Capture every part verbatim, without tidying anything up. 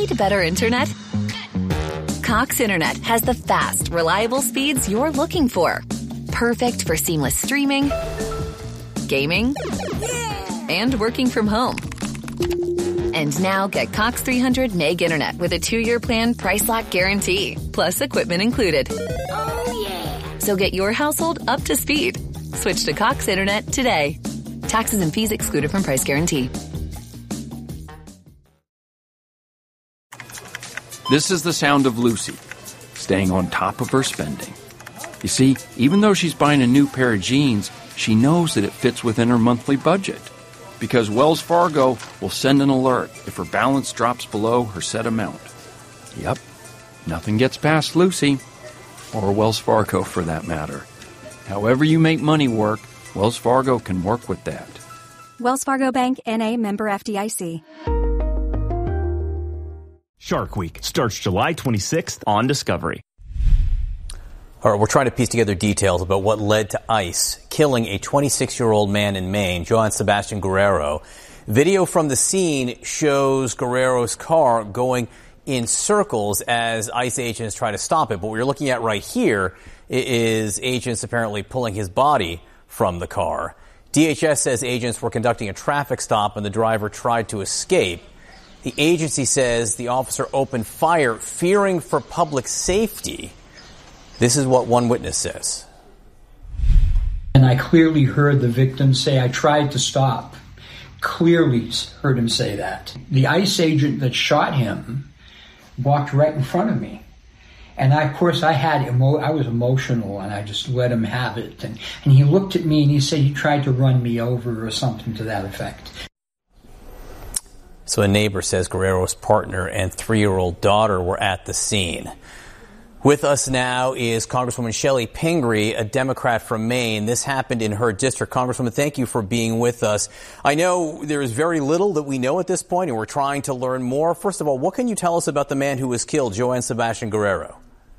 Need better internet? Cox Internet has the fast, reliable speeds you're looking for. Perfect for seamless streaming, gaming, and working from home. And now get Cox three hundred meg internet with a two-year plan price lock guarantee, plus equipment included. Oh, yeah. So get your household up to speed. Switch to Cox Internet today. Taxes and fees excluded from price guarantee. This is the sound of Lucy, staying on top of her spending. You see, even though she's buying a new pair of jeans, she knows that it fits within her monthly budget. Because Wells Fargo will send an alert if her balance drops below her set amount. Yep, nothing gets past Lucy, or Wells Fargo for that matter. However you make money work, Wells Fargo can work with that. Wells Fargo Bank, N A, member F D I C. Shark Week starts July twenty-sixth on Discovery. All right, we're trying to piece together details about what led to ICE killing a twenty-six-year-old man in Maine, Johann Sebastian Guerrero. Video from the scene shows Guerrero's car going in circles as ICE agents try to stop it. But what you're looking at right here is agents apparently pulling his body from the car. D H S says agents were conducting a traffic stop and the driver tried to escape. The agency says the officer opened fire, fearing for public safety. This is what one witness says. And I clearly heard the victim say, "I tried to stop." Clearly heard him say that. The ICE agent that shot him walked right in front of me. And I, of course, I had emo- I was emotional, and I just let him have it. And, and he looked at me and he said he tried to run me over or something to that effect. So a neighbor says Guerrero's partner and three-year-old daughter were at the scene. With us now is Congresswoman Shelley Pingree, a Democrat from Maine. This happened in her district. Congresswoman, thank you for being with us. I know there is very little that we know at this point, and we're trying to learn more. First of all, what can you tell us about the man who was killed, Johann Sebastian Guerrero?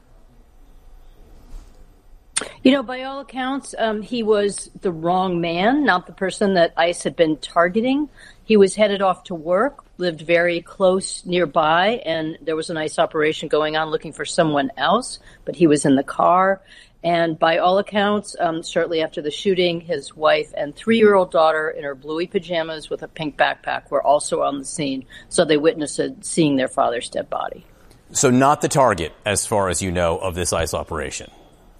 You know, by all accounts, um, he was the wrong man, not the person that ICE had been targeting. He was headed off to work, lived very close nearby, and there was an ICE operation going on looking for someone else, but he was in the car. And by all accounts, um, shortly after the shooting, his wife and three-year-old daughter in her bluey pajamas with a pink backpack were also on the scene, so they witnessed seeing their father's dead body. So not the target, as far as you know, of this ICE operation?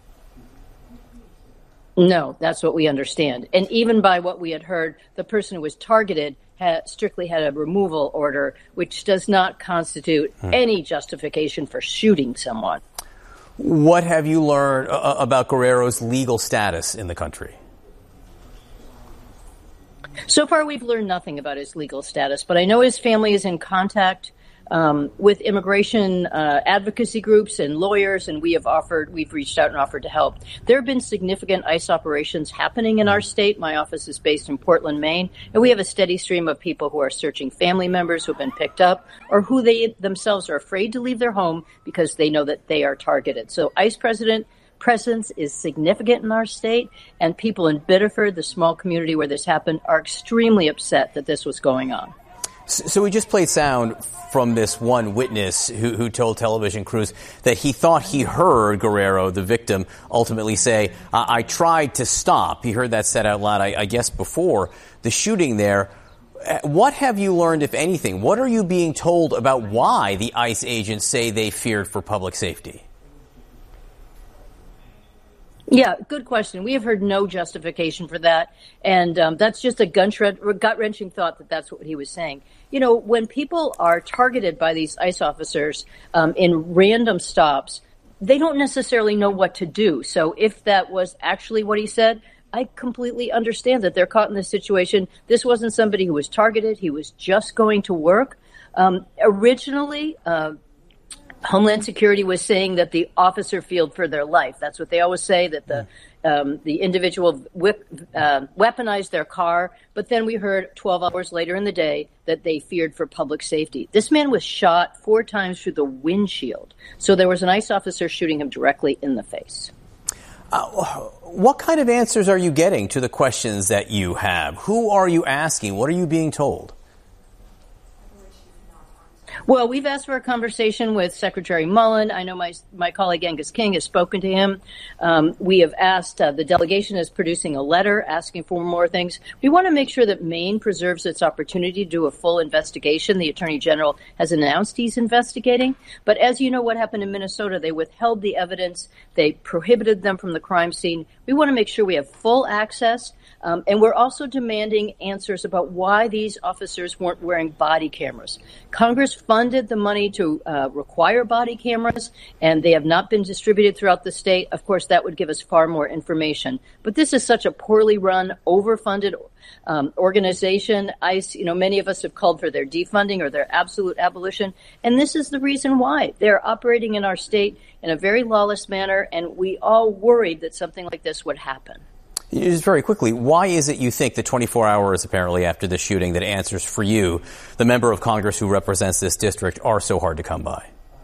No, that's what we understand. And even by what we had heard, the person who was targeted had strictly had a removal order, which does not constitute hmm. any justification for shooting someone. What have you learned uh, about Guerrero's legal status in the country? So far, we've learned nothing about his legal status, but I know his family is in contact Um, with immigration uh, advocacy groups and lawyers, and we have offered, we've reached out and offered to help. There have been significant ICE operations happening in our state. My office is based in Portland, Maine, and we have a steady stream of people who are searching family members who have been picked up or who they themselves are afraid to leave their home because they know that they are targeted. So ICE president presence is significant in our state, and people in Biddeford, the small community where this happened, are extremely upset that this was going on. So we just played sound from this one witness who, who told television crews that he thought he heard Guerrero, the victim, ultimately say, I, I tried to stop. He heard that said out loud, I, I guess, before the shooting there. What have you learned, if anything? What are you being told about why the ICE agents say they feared for public safety? Yeah, good question. We have heard no justification for that. And um, that's just a gut-wrenching thought that that's what he was saying. You know, when people are targeted by these ICE officers um, in random stops, they don't necessarily know what to do. So if that was actually what he said, I completely understand that they're caught in this situation. This wasn't somebody who was targeted. He was just going to work. Um, originally, uh, Homeland Security was saying that the officer feared for their life. That's what they always say, that the um, the individual whip, uh, weaponized their car. But then we heard twelve hours later in the day that they feared for public safety. This man was shot four times through the windshield. So there was an ICE officer shooting him directly in the face. Uh, what kind of answers are you getting to the questions that you have? Who are you asking? What are you being told? Well, we've asked for a conversation with Secretary Mullen. I know my my colleague Angus King has spoken to him. Um, we have asked, uh, the delegation is producing a letter asking for more things. We want to make sure that Maine preserves its opportunity to do a full investigation. The Attorney General has announced he's investigating. But as you know, what happened in Minnesota, they withheld the evidence. They prohibited them from the crime scene. We want to make sure we have full access. Um, and we're also demanding answers about why these officers weren't wearing body cameras. Congress funded the money to uh, require body cameras, and they have not been distributed throughout the state. Of course, that would give us far more information. But this is such a poorly run, overfunded um, organization. ICE, you know, many of us have called for their defunding or their absolute abolition. And this is the reason why. They're operating in our state in a very lawless manner, and we all worried that something like this would happen. Just very quickly, why is it you think that twenty-four hours apparently after the shooting that answers for you, the member of Congress who represents this district, are so hard to come by?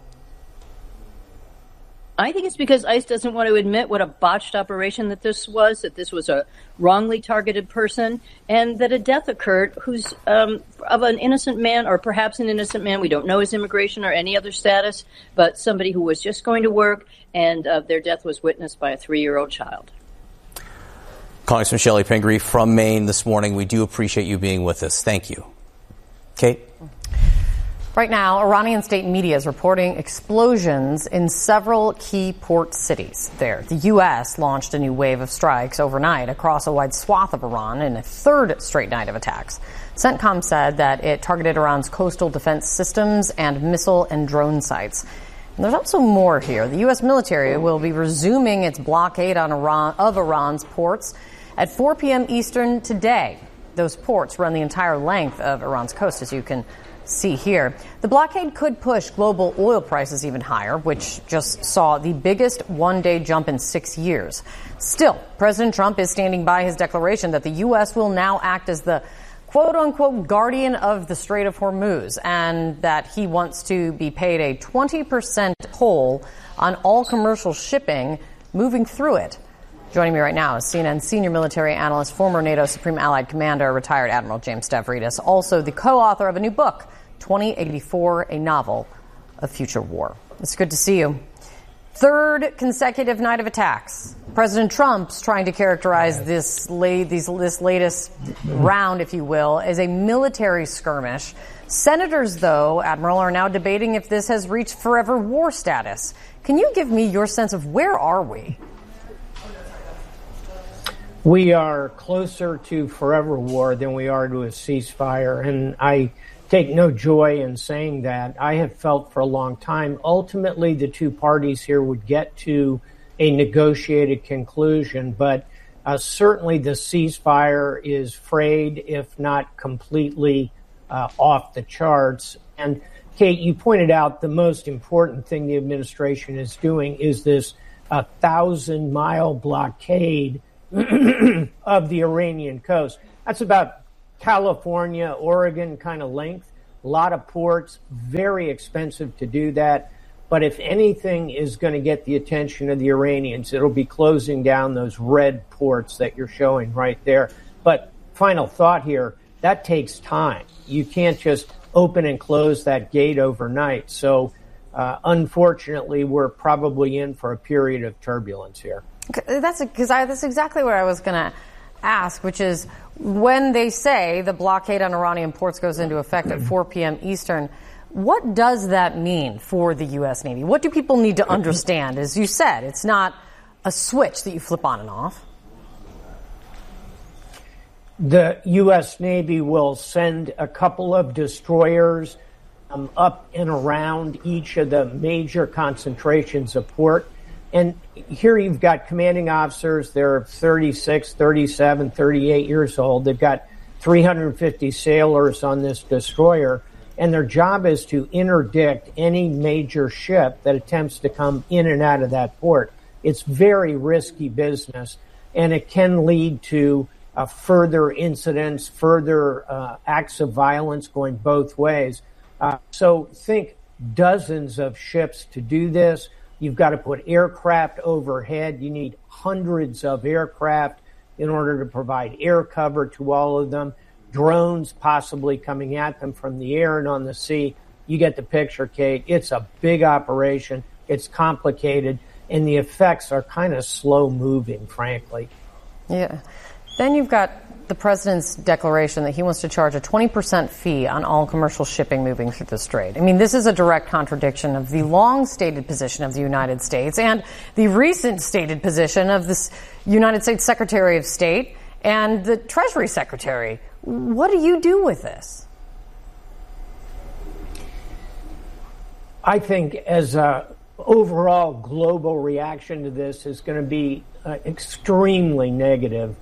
I think it's because ICE doesn't want to admit what a botched operation that this was, that this was a wrongly targeted person, and that a death occurred who's um, of an innocent man, or perhaps an innocent man. We don't know his immigration or any other status, but somebody who was just going to work, and uh, their death was witnessed by a three-year-old child. Congressman Shelley Pingree from Maine this morning. We do appreciate you being with us. Thank you. Kate? Right now, Iranian state media is reporting explosions in several key port cities there. The U S launched a new wave of strikes overnight across a wide swath of Iran in a third straight night of attacks. CENTCOM said that it targeted Iran's coastal defense systems and missile and drone sites. And there's also more here. The U S military will be resuming its blockade on Iran of Iran's ports at four p.m. Eastern today. Those ports run the entire length of Iran's coast, as you can see here. The blockade could push global oil prices even higher, which just saw the biggest one-day jump in six years. Still, President Trump is standing by his declaration that the U S will now act as the quote-unquote guardian of the Strait of Hormuz, and that he wants to be paid a twenty percent toll on all commercial shipping moving through it. Joining me right now is C N N senior military analyst, former NATO Supreme Allied Commander, retired Admiral James Stavridis, also the co-author of a new book, twenty eighty-four, a novel of future war. It's good to see you. Third consecutive night of attacks. President Trump's trying to characterize this, la- these, this latest round, if you will, as a military skirmish. Senators, though, Admiral, are now debating if this has reached forever war status. Can you give me your sense of where are we? We are closer to forever war than we are to a ceasefire, and I take no joy in saying that. I have felt for a long time, ultimately the two parties here would get to a negotiated conclusion, but uh, certainly the ceasefire is frayed, if not completely uh, off the charts. And Kate, you pointed out the most important thing the administration is doing is this uh, thousand-mile blockade of the Iranian coast. That's about California, Oregon kind of length. A lot of ports, very expensive to do that. But if anything is going to get the attention of the Iranians, it'll be closing down those red ports that you're showing right there. But final thought here, that takes time. You can't just open and close that gate overnight. So uh, unfortunately, we're probably in for a period of turbulence here. That's because that's exactly what I was going to ask, which is when they say the blockade on Iranian ports goes into effect at four p.m. Eastern, what does that mean for the U S. Navy? What do people need to understand? As you said, it's not a switch that you flip on and off. The U S. Navy will send a couple of destroyers um, up and around each of the major concentrations of port. And here you've got commanding officers. They're thirty-six, thirty-seven, thirty-eight years old. They've got three hundred fifty sailors on this destroyer. And their job is to interdict any major ship that attempts to come in and out of that port. It's very risky business, and it can lead to uh, further incidents, further uh, acts of violence going both ways. Uh, so think dozens of ships to do this. You've got to put aircraft overhead. You need hundreds of aircraft in order to provide air cover to all of them. Drones possibly coming at them from the air and on the sea. you get the picture, Kate. It's a big operation. It's complicated, and the effects are kind of slow moving, frankly. Yeah. Then you've got the president's declaration that he wants to charge a twenty percent fee on all commercial shipping moving through the strait. I mean, this is a direct contradiction of the long-stated position of the United States and the recent stated position of this United States Secretary of State and the Treasury Secretary. What do you do with this? I think as a overall global reaction to this is going to be uh, extremely negative.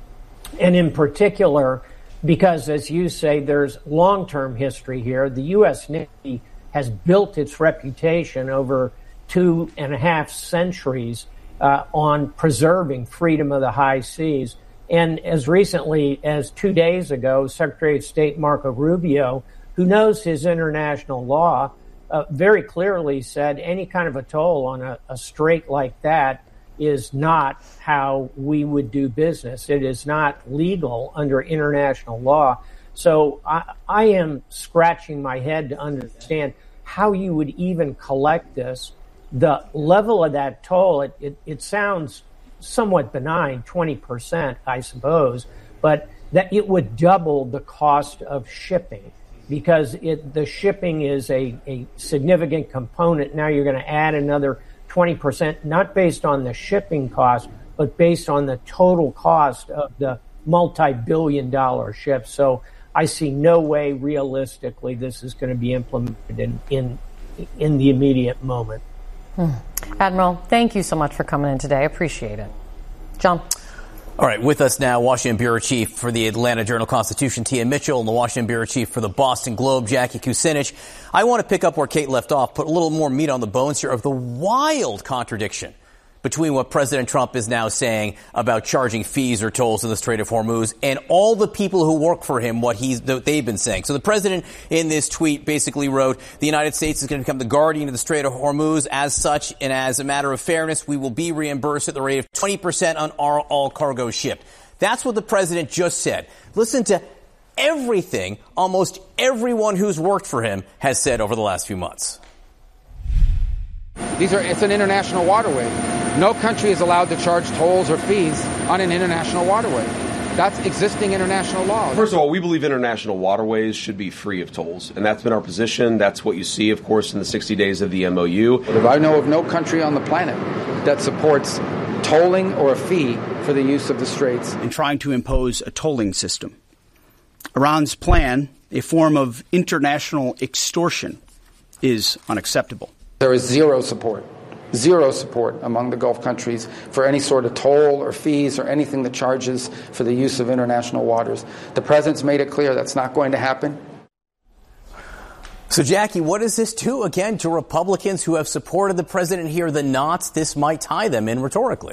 And in particular, because, as you say, there's long-term history here. The U S Navy has built its reputation over two and a half centuries uh, on preserving freedom of the high seas. And as recently as two days ago, Secretary of State Marco Rubio, who knows his international law, uh, very clearly said any kind of a toll on a, a strait like that is not how we would do business. It is not legal under international law. So I, I am scratching my head to understand how you would even collect this. The level of that toll, it, it, it sounds somewhat benign, twenty percent, I suppose, but that it would double the cost of shipping because it, the shipping is a, a significant component. Now you're going to add another twenty percent, not based on the shipping cost, but based on the total cost of the multi-billion dollar ship. So I see no way realistically this is going to be implemented in, in, in the immediate moment. Hmm. Admiral, thank you so much for coming in today. I appreciate it. John. All right, with us now, Washington Bureau Chief for the Atlanta Journal-Constitution, Tia Mitchell, and the Washington Bureau Chief for the Boston Globe, Jackie Kucinich. I want to pick up where Kate left off, put a little more meat on the bones here of the wild contradiction between what President Trump is now saying about charging fees or tolls in the Strait of Hormuz and all the people who work for him, what he's what they've been saying. So the president in this tweet basically wrote, the United States is going to become the guardian of the Strait of Hormuz. As such, and as a matter of fairness, we will be reimbursed at the rate of twenty percent on our, all cargo shipped. That's what the president just said. Listen to everything almost everyone who's worked for him has said over the last few months. These are, it's an international waterway. No country is allowed to charge tolls or fees on an international waterway. That's existing international law. First of all, we believe international waterways should be free of tolls, and that's been our position. That's what you see, of course, in the sixty days of the M O U. I know of no country on the planet that supports tolling or a fee for the use of the straits. In trying to impose a tolling system, Iran's plan, a form of international extortion, is unacceptable. There is zero support, zero support among the Gulf countries for any sort of toll or fees or anything that charges for the use of international waters. The president's made it clear that's not going to happen. So, Jackie, what does this do, again, to Republicans who have supported the president here, the knots this might tie them in rhetorically?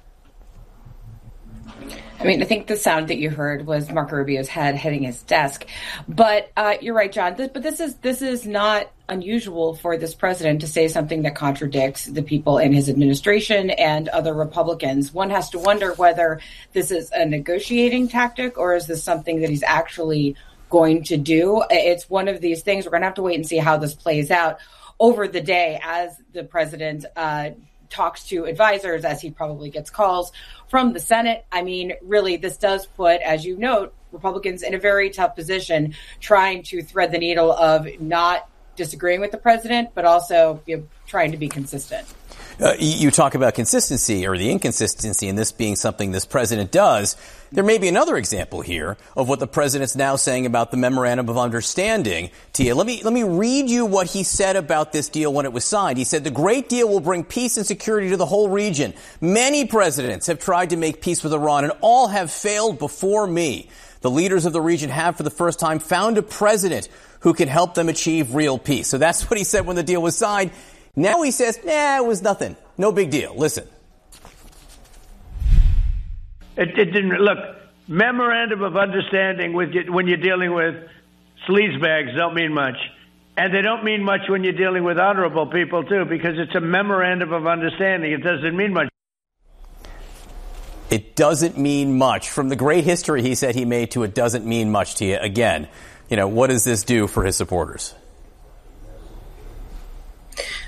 I mean, I think the sound that you heard was Marco Rubio's head hitting his desk. But uh, you're right, John. This, but this is this is not unusual for this president to say something that contradicts the people in his administration and other Republicans. One has to wonder whether this is a negotiating tactic or is this something that he's actually going to do. It's one of these things. We're going to have to wait and see how this plays out over the day as the president uh talks to advisors, as he probably gets calls from the Senate. I mean, really, this does put, as you note, Republicans in a very tough position trying to thread the needle of not disagreeing with the president, but also, you know, trying to be consistent. Uh, you talk about consistency or the inconsistency in this being something this president does. There may be another example here of what the president's now saying about the memorandum of understanding. Tia, let me let me read you what he said about this deal when it was signed. He said, the great deal will bring peace and security to the whole region. Many presidents have tried to make peace with Iran, and all have failed before me. The leaders of the region have, for the first time, found a president who can help them achieve real peace. So that's what he said when the deal was signed. Now he says, nah, it was nothing. No big deal. Listen. It, it didn't, look, memorandum of understanding with you, when you're dealing with sleazebags don't mean much. And they don't mean much when you're dealing with honorable people, too, because it's a memorandum of understanding. It doesn't mean much. It doesn't mean much. From the great history he said he made to it doesn't mean much to you. Again, you know, what does this do for his supporters?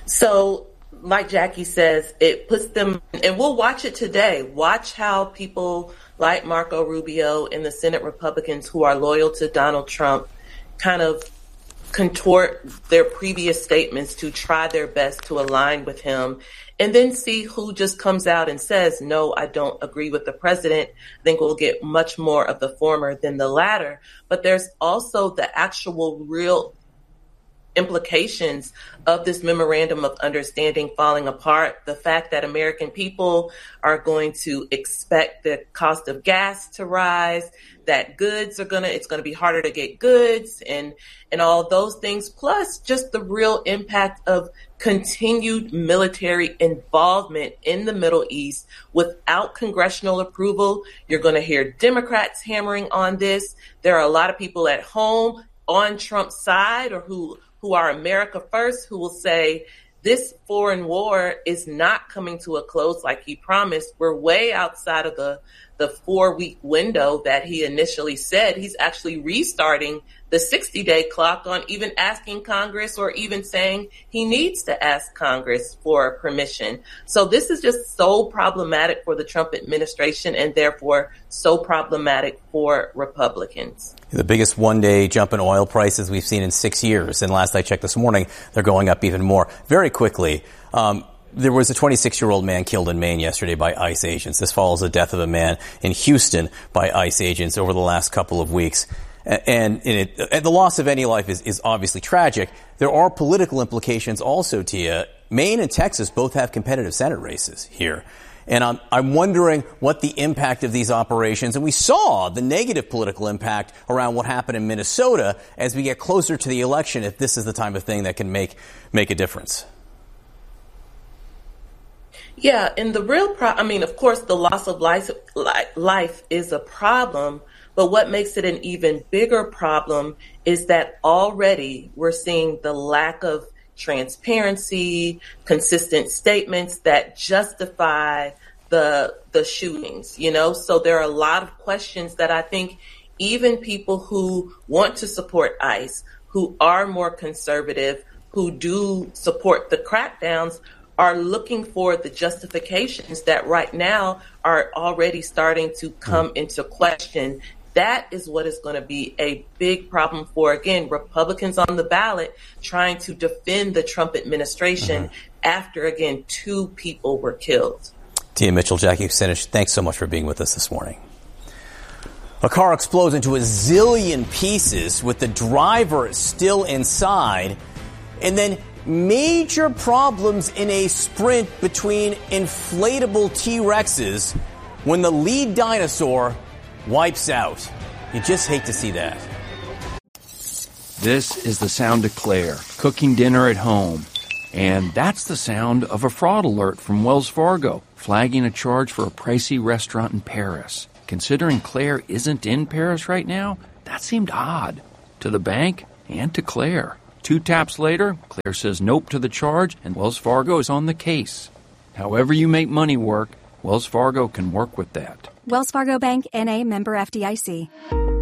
So, like Jackie says, it puts them, and we'll watch it today. Watch how people like Marco Rubio and the Senate Republicans who are loyal to Donald Trump kind of contort their previous statements to try their best to align with him, and then see who just comes out and says, no, I don't agree with the president. I think we'll get much more of the former than the latter. But there's also the actual real implications of this memorandum of understanding falling apart. The fact that American people are going to expect the cost of gas to rise, that goods are going to, it's going to be harder to get goods and, and all those things, plus just the real impact of continued military involvement in the Middle East without congressional approval. You're going to hear Democrats hammering on this. There are a lot of people at home on Trump's side or who who are America first, who will say this foreign war is not coming to a close like he promised. We're way outside of the, the four-week window that he initially said. He's actually restarting the sixty-day clock on even asking Congress or even saying he needs to ask Congress for permission. So this is just so problematic for the Trump administration and therefore so problematic for Republicans. The biggest one-day jump in oil prices we've seen in six years. And last I checked this morning, they're going up even more. Very quickly, um, there was a twenty-six-year-old man killed in Maine yesterday by ICE agents. This follows the death of a man in Houston by ICE agents over the last couple of weeks. And, and, it, and the loss of any life is, is obviously tragic. There are political implications also, Tia. Maine and Texas both have competitive Senate races here. And I'm, I'm wondering what the impact of these operations, and we saw the negative political impact around what happened in Minnesota as we get closer to the election, if this is the type of thing that can make make a difference. Yeah, and the real problem, I mean, of course, the loss of life, life is a problem, but what makes it an even bigger problem is that already we're seeing the lack of transparency, consistent statements that justify the the shootings, you know? So there are a lot of questions that I think even people who want to support ICE, who are more conservative, who do support the crackdowns, are looking for the justifications that right now are already starting to come into question. That is what is going to be a big problem for, again, Republicans on the ballot trying to defend the Trump administration mm-hmm. after, again, two people were killed. Tia Mitchell, Jackie Kucinich, thanks so much for being with us this morning. A car explodes into a zillion pieces with the driver still inside, and then major problems in a sprint between inflatable T-Rexes when the lead dinosaur wipes out. You just hate to see that. This is the sound of Claire cooking dinner at home. And that's the sound of a fraud alert from Wells Fargo, flagging a charge for a pricey restaurant in Paris. Considering Claire isn't in Paris right now, that seemed odd to the bank and to Claire. Two taps later, Claire says nope to the charge, and Wells Fargo is on the case. However you make money work, Wells Fargo can work with that. Wells Fargo Bank, N A, member F D I C.